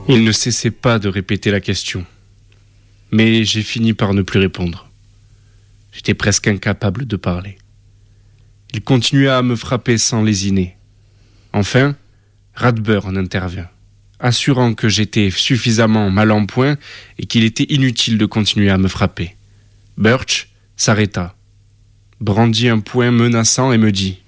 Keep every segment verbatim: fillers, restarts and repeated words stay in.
Il ne cessait pas de répéter la question. Mais j'ai fini par ne plus répondre. J'étais presque incapable de parler. Il continua à me frapper sans lésiner. Enfin, Radburn intervint, assurant que j'étais suffisamment mal en point et qu'il était inutile de continuer à me frapper. Birch s'arrêta, brandit un poing menaçant et me dit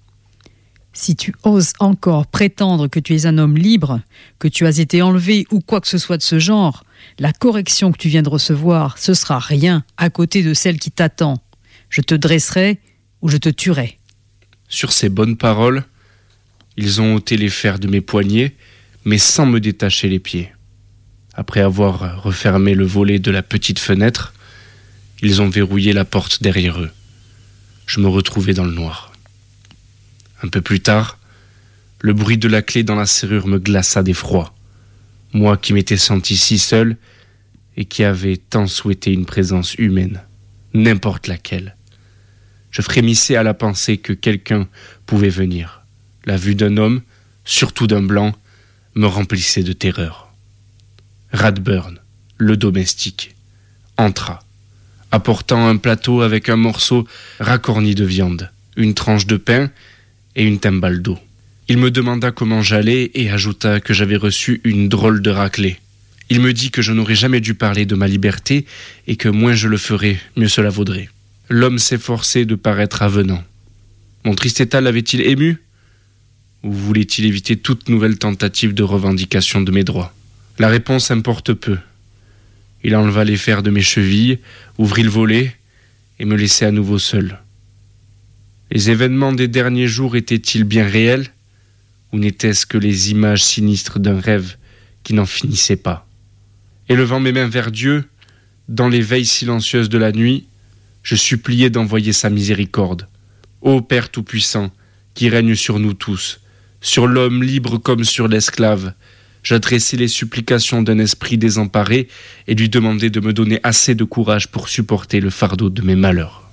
« Si tu oses encore prétendre que tu es un homme libre, que tu as été enlevé ou quoi que ce soit de ce genre, la correction que tu viens de recevoir, ce sera rien à côté de celle qui t'attend. Je te dresserai ou je te tuerai. » Sur ces bonnes paroles, ils ont ôté les fers de mes poignets, mais sans me détacher les pieds. Après avoir refermé le volet de la petite fenêtre, ils ont verrouillé la porte derrière eux. Je me retrouvais dans le noir. Un peu plus tard, le bruit de la clé dans la serrure me glaça d'effroi. Moi qui m'étais senti si seul et qui avais tant souhaité une présence humaine, n'importe laquelle. Je frémissais à la pensée que quelqu'un pouvait venir. La vue d'un homme, surtout d'un blanc, me remplissait de terreur. Radburn, le domestique, entra, apportant un plateau avec un morceau racorni de viande, une tranche de pain et une timbale d'eau. Il me demanda comment j'allais et ajouta que j'avais reçu une drôle de raclée. Il me dit que je n'aurais jamais dû parler de ma liberté et que moins je le ferais, mieux cela vaudrait. L'homme s'efforçait de paraître avenant. Mon triste état l'avait-il ému ? Ou voulait-il éviter toute nouvelle tentative de revendication de mes droits ? La réponse importe peu. Il enleva les fers de mes chevilles, ouvrit le volet et me laissait à nouveau seul. Les événements des derniers jours étaient-ils bien réels ? Ou n'étaient-ce que les images sinistres d'un rêve qui n'en finissait pas ? Élevant mes mains vers Dieu, dans les veilles silencieuses de la nuit, je suppliais d'envoyer sa miséricorde. Ô Père Tout-Puissant, qui règne sur nous tous, sur l'homme libre comme sur l'esclave, j'adressais les supplications d'un esprit désemparé et lui demandais de me donner assez de courage pour supporter le fardeau de mes malheurs.